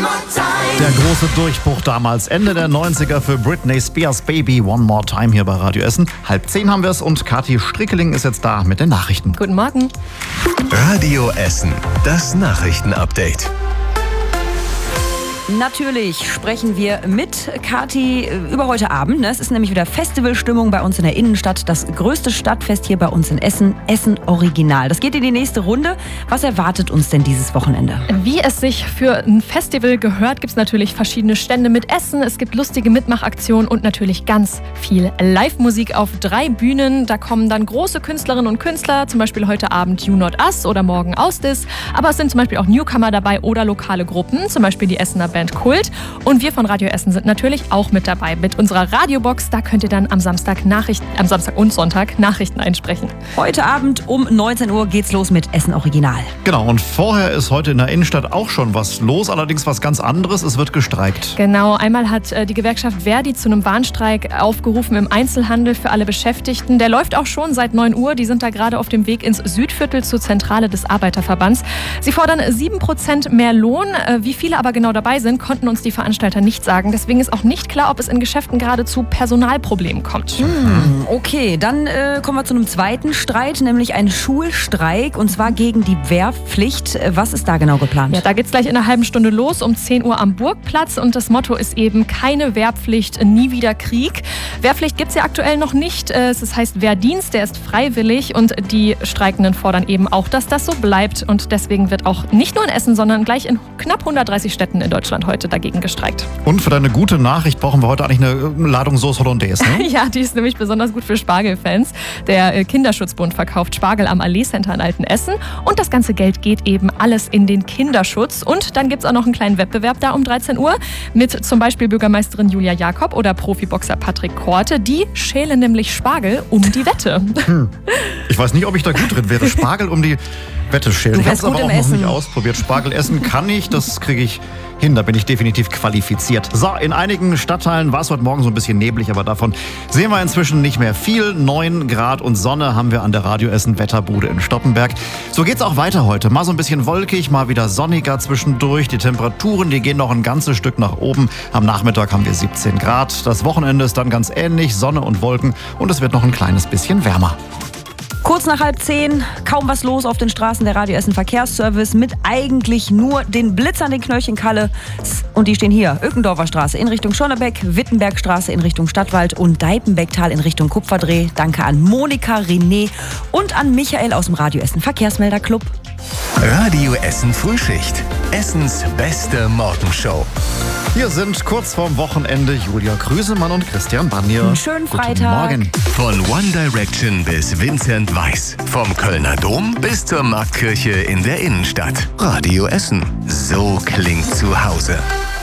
Der große Durchbruch damals, Ende der 90er für Britney Spears Baby One More Time hier bei Radio Essen. 9:30 haben wir es und Kathi Strickeling ist jetzt da mit den Nachrichten. Guten Morgen. Radio Essen, das Nachrichtenupdate. Natürlich sprechen wir mit Kathi über heute Abend. Es ist nämlich wieder Festivalstimmung bei uns in der Innenstadt. Das größte Stadtfest hier bei uns in Essen, Essen Original. Das geht in die nächste Runde. Was erwartet uns denn dieses Wochenende? Wie es sich für ein Festival gehört, gibt es natürlich verschiedene Stände mit Essen. Es gibt lustige Mitmachaktionen und natürlich ganz viel Live-Musik auf 3 Bühnen. Da kommen dann große Künstlerinnen und Künstler, zum Beispiel heute Abend You Not Us oder morgen Ausdis. Aber es sind zum Beispiel auch Newcomer dabei oder lokale Gruppen, zum Beispiel die Essener Band Kult. Und wir von Radio Essen sind natürlich auch mit dabei mit unserer Radiobox. Da könnt ihr dann am Samstag und Sonntag Nachrichten einsprechen. Heute Abend um 19 Uhr geht's los mit Essen Original. Genau, und vorher ist heute in der Innenstadt auch schon was los, allerdings was ganz anderes. Es wird gestreikt. Genau, einmal hat die Gewerkschaft Verdi zu einem Warnstreik aufgerufen im Einzelhandel für alle Beschäftigten. Der läuft auch schon seit 9 Uhr. Die sind da gerade auf dem Weg ins Südviertel zur Zentrale des Arbeiterverbands. Sie fordern 7% mehr Lohn. Wie viele aber genau dabei sind, konnten uns die Veranstalter nicht sagen. Deswegen ist auch nicht klar, ob es in Geschäften gerade zu Personalproblemen kommt. Okay, dann kommen wir zu einem zweiten Streit, nämlich ein Schulstreik, und zwar gegen die Wehrpflicht. Was ist da genau geplant? Ja, da geht's gleich in einer halben Stunde los, um 10 Uhr am Burgplatz. Und das Motto ist eben: keine Wehrpflicht, nie wieder Krieg. Wehrpflicht gibt's ja aktuell noch nicht. Das heißt Wehrdienst, der ist freiwillig. Und die Streikenden fordern eben auch, dass das so bleibt. Und deswegen wird auch nicht nur in Essen, sondern gleich in knapp 130 Städten in Deutschland heute dagegen gestreikt. Und für deine gute Nachricht brauchen wir heute eigentlich eine Ladung Sauce Hollandaise, ne? Ja, die ist nämlich besonders gut für Spargelfans. Der Kinderschutzbund verkauft Spargel am Allee-Center in Altenessen. Und das ganze Geld geht eben alles in den Kinderschutz. Und dann gibt es auch noch einen kleinen Wettbewerb da um 13 Uhr mit zum Beispiel Bürgermeisterin Julia Jakob oder Profiboxer Patrick Korte. Die schälen nämlich Spargel um die Wette. Ich weiß nicht, ob ich da gut drin wäre. Spargel um die Wette schälen. Ich habe es aber auch noch nicht ausprobiert. Spargel essen kann ich, das kriege ich hin, da bin ich definitiv qualifiziert. So, in einigen Stadtteilen war es heute Morgen so ein bisschen neblig, aber davon sehen wir inzwischen nicht mehr viel. 9 Grad und Sonne haben wir an der Radio Essen Wetterbude in Stoppenberg. So geht's auch weiter heute. Mal so ein bisschen wolkig, mal wieder sonniger zwischendurch. Die Temperaturen, die gehen noch ein ganzes Stück nach oben. Am Nachmittag haben wir 17 Grad. Das Wochenende ist dann ganz ähnlich, Sonne und Wolken, und es wird noch ein kleines bisschen wärmer. Kurz nach 9:30, kaum was los auf den Straßen der Radio Essen Verkehrsservice mit eigentlich nur den Blitz an den Knöllchen Kalle. Und die stehen hier: Öckendorfer Straße in Richtung Schonnebeck, Wittenbergstraße in Richtung Stadtwald und Deipenbecktal in Richtung Kupferdreh. Danke an Monika, René und an Michael aus dem Radio Essen Verkehrsmelderclub. Radio Essen Frühschicht. Essens beste Morgenshow. Wir sind kurz vorm Wochenende. Julia Krüsemann und Christian Bannier. Schönen Freitag. Guten Morgen. Von One Direction bis Vincent Weiss. Vom Kölner Dom bis zur Marktkirche in der Innenstadt. Radio Essen. So klingt zu Hause.